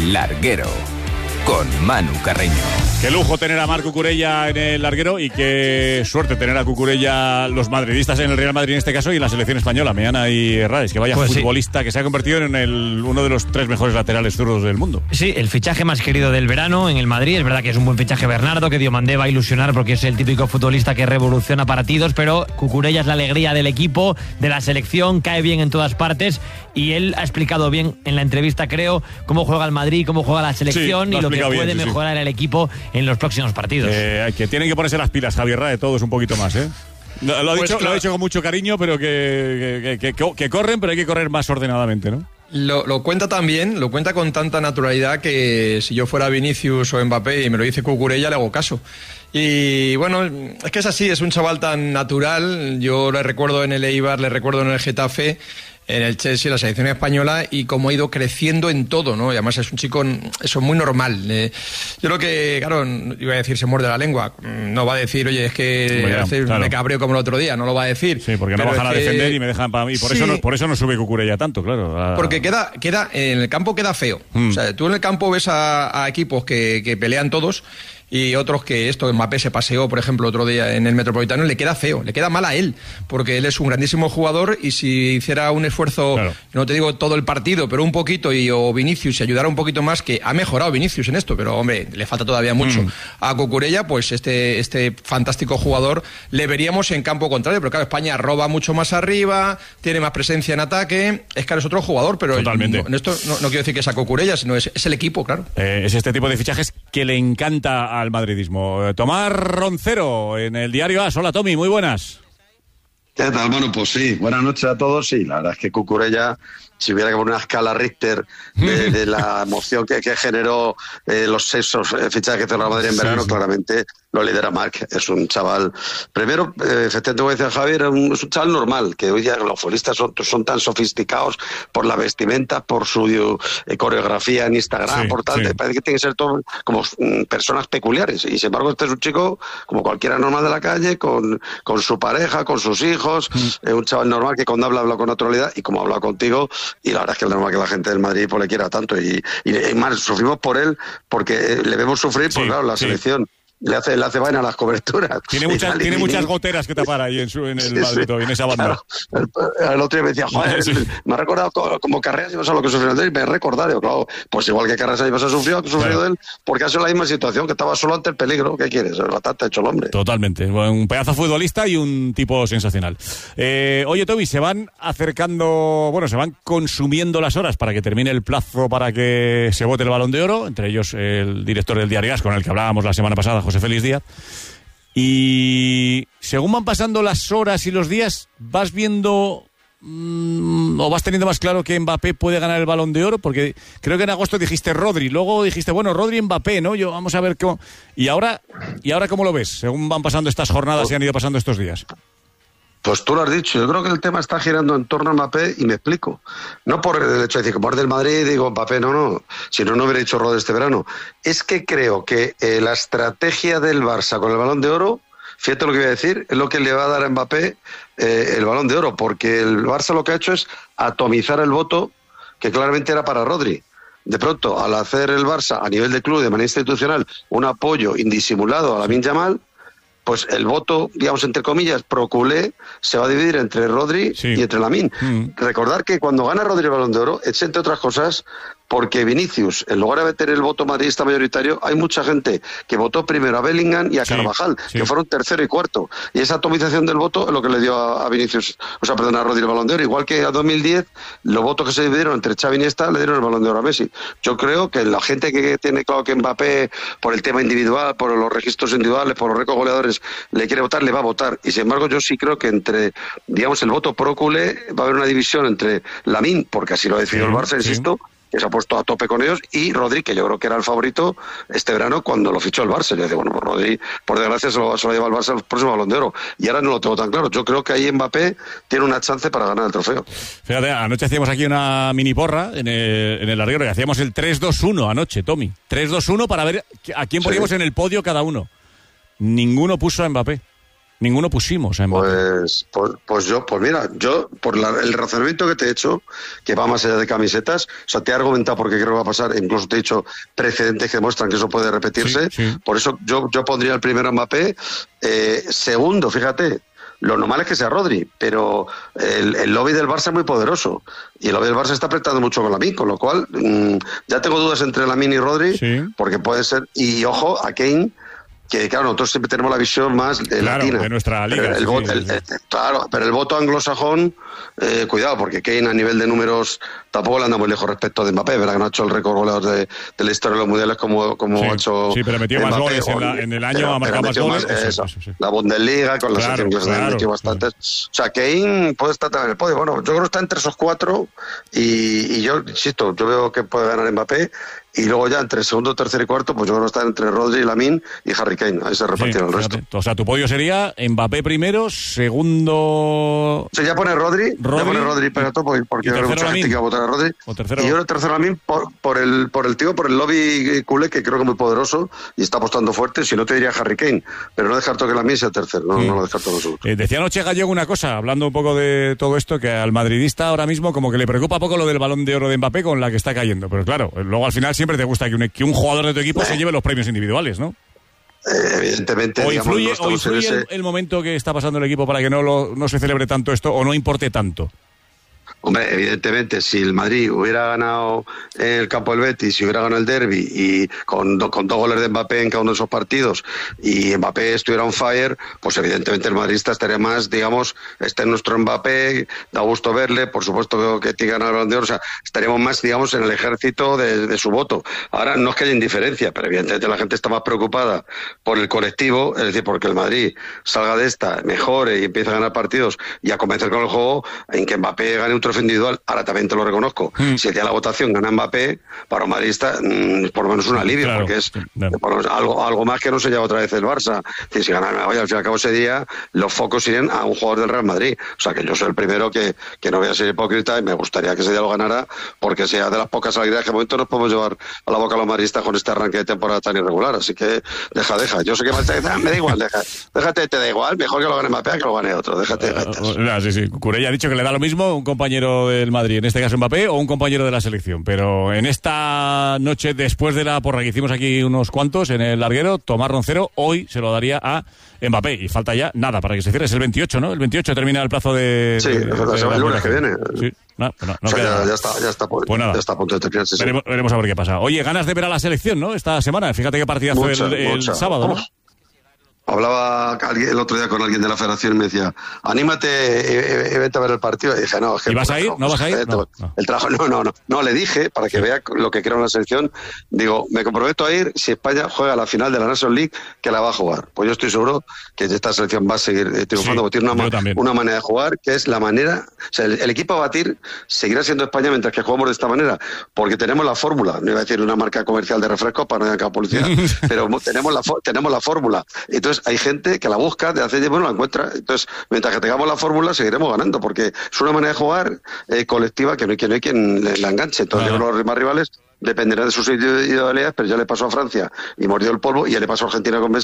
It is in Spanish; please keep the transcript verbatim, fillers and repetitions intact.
El Larguero, con Manu Carreño. Qué lujo tener a Marc Cucurella en el larguero y qué suerte tener a Cucurella los madridistas en el Real Madrid en este caso y en la selección española, Meana y Herrades, que vaya pues futbolista sí. que se ha convertido en el, uno de los tres mejores laterales zurdos del mundo. Sí, el fichaje más querido del verano en el Madrid. Es verdad que es un buen fichaje Bernardo, que Diomandé va a ilusionar porque es el típico futbolista que revoluciona partidos, pero Cucurella es la alegría del equipo, de la selección, cae bien en todas partes y él ha explicado bien en la entrevista, creo, cómo juega el Madrid, cómo juega la selección sí, y lo que puede bien, sí, mejorar sí. el equipo en los próximos partidos. Eh, que tienen que ponerse las pilas, Javier Rae, todos un poquito más, ¿eh? Lo, lo, ha, pues dicho, claro. lo ha dicho con mucho cariño, pero que, que, que, que, que corren, pero hay que correr más ordenadamente, ¿no? Lo, lo cuenta también, lo cuenta con tanta naturalidad que si yo fuera Vinicius o Mbappé y me lo dice Cucurella, le hago caso. Y bueno, es que es así, es un chaval tan natural. Yo le recuerdo en el Eibar, le recuerdo en el Getafe, en el Chelsea, en la selección española, y cómo ha ido creciendo en todo, ¿no? Y además es un chico, eso, muy normal. Eh, yo creo que, claro, iba a decir se muerde la lengua. No va a decir, oye, es que bueno, hace, claro. me cabreo como el otro día, no lo va a decir. Sí, porque no bajan a defender y me dejan para mí. Por, sí. eso no, por eso no sube Cucurella tanto, claro. A... Porque queda, queda, en el campo queda feo. Mm. O sea, tú en el campo ves a, a equipos que, que pelean todos y otros que esto, Mbappé se paseó, por ejemplo, otro día en el Metropolitano, le queda feo, le queda mal a él, porque él es un grandísimo jugador y si hiciera un esfuerzo, claro. no te digo todo el partido, pero un poquito, y o Vinicius si ayudara un poquito más, que ha mejorado Vinicius en esto, pero hombre, le falta todavía mucho. Mm. A Cucurella, pues este, este fantástico jugador le veríamos en campo contrario, pero claro, España roba mucho más arriba, tiene más presencia en ataque, es que es otro jugador, pero totalmente. En esto no, no quiero decir que sea Cucurella, sino es, es el equipo, claro. Eh, es este tipo de fichajes que le encanta a al madridismo. Tomás Roncero en el diario AS. Hola, Tommy, muy buenas. ¿Qué tal? Bueno, pues sí, buenas noches a todos. Sí, la verdad es que Cucurella, si hubiera que poner una escala Richter de, de la emoción que, que generó eh, los seis fichajes que hizo la Madrid en verano, sí, sí. claramente lo lidera Marc. Es un chaval, primero, eh, efectivamente, como decía Javier, es un, es un chaval normal, que hoy día los futbolistas son, son tan sofisticados por la vestimenta, por su eh, coreografía en Instagram, sí, por tal, sí. parece que tienen que ser todos como mm, personas peculiares, y sin embargo este es un chico como cualquiera normal de la calle, con, con su pareja, con sus hijos, mm. eh, un chaval normal que cuando habla, habla con naturalidad, y como habla contigo, y la verdad es que es normal que la gente del Madrid pues, le quiera tanto, y, y, y más, sufrimos por él, porque le vemos sufrir, sí, pues claro, la sí. selección le hace, le hace vaina a las coberturas. Tiene muchas, tiene muchas goteras que tapar ahí en, su, en el sí, Madrid, sí. en esa banda. Claro. El, el otro día me decía, joder, sí. me ha recordado como Carreras y vas a lo que sufrió él, y me he recordado, claro, pues igual que Carreras y vas a sufrir lo que sufrió claro. él, porque ha sido la misma situación, que estaba solo ante el peligro. ¿Qué quieres? El batata hecho el hombre. Totalmente. Un pedazo futbolista y un tipo sensacional. Eh, oye, Toby, se van acercando, bueno, se van consumiendo las horas para que termine el plazo para que se vote el Balón de Oro, entre ellos el director del diario AS, con el que hablábamos la semana pasada, José Félix Díaz. Y según van pasando las horas y los días, vas viendo mmm, o vas teniendo más claro que Mbappé puede ganar el Balón de Oro, porque creo que en agosto dijiste Rodri, luego dijiste, bueno, Rodri y Mbappé, ¿no? Yo, vamos a ver cómo... Y ahora, ¿y ahora cómo lo ves, según van pasando estas jornadas y han ido pasando estos días? Pues tú lo has dicho, yo creo que el tema está girando en torno a Mbappé y me explico. No por el hecho de decir que por del Madrid digo Mbappé, no, no, si no, no hubiera dicho Rodri este verano. Es que creo que eh, la estrategia del Barça con el Balón de Oro, fíjate lo que voy a decir, es lo que le va a dar a Mbappé eh, el Balón de Oro, porque el Barça lo que ha hecho es atomizar el voto que claramente era para Rodri. De pronto, al hacer el Barça a nivel de club, de manera institucional, un apoyo indisimulado a Lamine Yamal, pues el voto, digamos, entre comillas, pro culé, se va a dividir entre Rodri sí. y entre Lamine. Mm. Recordar que cuando gana Rodri el Balón de Oro, es entre otras cosas porque Vinicius, en lugar de meter el voto madridista mayoritario, hay mucha gente que votó primero a Bellingham y a sí, Carvajal, sí. que fueron tercero y cuarto. Y esa atomización del voto es lo que le dio a, a Vinicius, o sea, perdón, a Rodri el Balón de Oro. Igual que a dos mil diez, los votos que se dividieron entre Xavi y Iniesta le dieron el Balón de Oro a Messi. Yo creo que la gente que tiene claro que Mbappé, por el tema individual, por los registros individuales, por los récords goleadores, le quiere votar, le va a votar. Y sin embargo, yo sí creo que entre, digamos, el voto pro culé va a haber una división entre Lamine, porque así lo ha decidido sí, el Barça, sí. insisto, que se ha puesto a tope con ellos, y Rodri, que yo creo que era el favorito este verano cuando lo fichó el Barça. Yo decía, bueno, pues Rodri, por desgracia, se lo, se lo lleva el Barça al próximo Balón de Oro. Y ahora no lo tengo tan claro. Yo creo que ahí Mbappé tiene una chance para ganar el trofeo. Fíjate, anoche hacíamos aquí una mini porra en el, en el larguero, y hacíamos el tres dos uno anoche, Tommy. tres dos uno para ver a quién poníamos sí. en el podio cada uno. Ninguno puso a Mbappé. Ninguno pusimos a Mbappé. Pues, pues, pues yo, pues mira, yo, por la, el razonamiento que te he hecho, que va más allá de camisetas, o sea, te he argumentado por qué creo que va a pasar, incluso te he dicho precedentes que demuestran que eso puede repetirse, sí, sí. Por eso yo, yo pondría el primero a Mbappé, eh, segundo, fíjate, lo normal es que sea Rodri, pero el, el lobby del Barça es muy poderoso y el lobby del Barça está apretando mucho con Lamine, con lo cual mmm, ya tengo dudas entre Lamine y Rodri, sí. Porque puede ser, y ojo, a Kane, que claro, nosotros siempre tenemos la visión más eh, claro, latina. de nuestra liga. Pero el, sí, voto, sí, el, sí. El, claro, pero el voto anglosajón, eh, cuidado, porque Kane a nivel de números tampoco le anda muy lejos respecto de Mbappé, ¿verdad? Que no ha hecho el récord goleador de, de la historia de los mundiales como, como sí, ha hecho. Sí, pero metió Mbappé, más goles o, en, la, en el año, pero, ha marcado más goles. Más, eso, eso, sí. La Bundesliga, con la claro, selección inglesa claro, metió bastantes. Claro. O sea, Kane puede estar en el podio. Bueno, yo creo que está entre esos cuatro y, y yo, insisto, yo veo que puede ganar Mbappé. Y luego ya entre segundo, tercero y cuarto, pues yo creo que está entre Rodri, Lamine y Harry Kane. Ahí se repartieron sí, el resto. Fíjate. O sea, tu podio sería Mbappé primero, segundo... O sea, ya pone Rodri, Rodri ya pone Rodri Pegato, porque, porque hay mucha gente que va a votar a Rodri. O tercero... Y yo el tercero Lamine por, por, el, por el tío, por el lobby culé, que creo que es muy poderoso y está apostando fuerte. Si no, te diría Harry Kane. Pero no descarto que Lamine sea el tercero, no, sí. no lo descarto nosotros. Eh, decía anoche Gallego una cosa, hablando un poco de todo esto, que al madridista ahora mismo como que le preocupa poco lo del Balón de Oro de Mbappé con la que está cayendo. Pero claro, luego al final siempre te gusta que un que un jugador de tu equipo eh. se lleve los premios individuales, ¿no? Eh, evidentemente. O influye, digamos, no o influye ese... el, el momento que está pasando el equipo para que no, lo, no se celebre tanto esto o no importe tanto. Hombre, evidentemente, si el Madrid hubiera ganado en el campo del Betis, si hubiera ganado el derbi y con, do, con dos goles de Mbappé en cada uno de esos partidos y Mbappé estuviera on fire, pues evidentemente el madridista estaría más, digamos, este es nuestro Mbappé, da gusto verle, por supuesto que tiene que ganar el Balón de Oro, o sea, estaríamos más, digamos, en el ejército de, de su voto. Ahora, no es que haya indiferencia, pero evidentemente la gente está más preocupada por el colectivo, es decir, porque el Madrid salga de esta, mejore y empiece a ganar partidos y a convencer con el juego en que Mbappé gane un trofeo individual. Ahora también te lo reconozco, mm. si el día de la votación gana Mbappé, para un madridista mmm, por lo menos un alivio, claro, porque es claro. por lo menos algo, algo más que no se lleva otra vez el Barça. Es decir, si gana, oye, al fin y al cabo ese día los focos irían a un jugador del Real Madrid. O sea que yo soy el primero que, que no voy a ser hipócrita y me gustaría que ese día lo ganara, porque sea de las pocas alegrías que de momento nos podemos llevar a la boca a los madridistas con este arranque de temporada tan irregular. Así que deja, deja. Yo sé que ah, me da igual, deja. Déjate, te da igual, mejor que lo gane Mbappé que lo gane otro. Déjate. Uh, uh, sí, sí. Curella ha dicho que le da lo mismo un compañero del Madrid, en este caso Mbappé, o un compañero de la selección. Pero en esta noche, después de la porra que hicimos aquí unos cuantos en el larguero, Tomás Roncero hoy se lo daría a Mbappé. Y falta ya nada para que se cierre. Es el veintiocho, ¿no? El veintiocho termina el plazo de... Sí, de, de, de, de el lunes que viene. Sí. No, no, no o sea, queda ya, ya, está, ya, está, pues ya está a punto de terminarse. Sí. Veremos, veremos a ver qué pasa. Oye, ganas de ver a la selección, ¿no? Esta semana. Fíjate qué partidazo mucha, el, el mucha. sábado, ¿no? Hablaba el otro día con alguien de la federación y me decía, anímate y vete a ver el partido. Y dije, no, es que... ¿Y vas a ir? ¿No vas a ir? No, no. El trabajo, no, no, no. No, le dije, para que sí. vea lo que creo en la selección, digo, me comprometo a ir si España juega la final de la National League, que la va a jugar. Pues yo estoy seguro que esta selección va a seguir triunfando, sí, porque tiene una, una manera de jugar, que es la manera... O sea, el, el equipo a batir seguirá siendo España mientras que jugamos de esta manera, porque tenemos la fórmula. No iba a decir una marca comercial de refrescos para no hacer publicidad, pero tenemos la, tenemos la fórmula. Entonces, hay gente que la busca, de hace tiempo no la encuentra. Entonces, mientras que tengamos la fórmula, seguiremos ganando, porque es una manera de jugar eh, colectiva que no hay, que no hay quien la enganche. Entonces, ah. los demás rivales dependerán de sus individualidades, pero ya le pasó a Francia y mordió el polvo, y ya le pasó a Argentina con Messi.